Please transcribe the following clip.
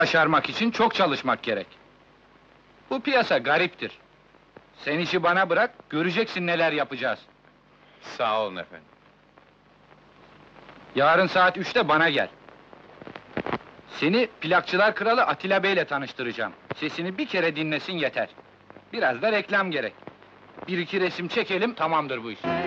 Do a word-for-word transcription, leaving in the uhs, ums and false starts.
Başarmak için çok çalışmak gerek. Bu piyasa gariptir. Sen işi bana bırak, göreceksin neler yapacağız. Sağ olun efendim. Yarın saat üçte bana gel. Seni plakçılar kralı Atilla Bey'le tanıştıracağım. Sesini bir kere dinlesin yeter. Biraz da reklam gerek. Bir iki resim çekelim, tamamdır bu iş.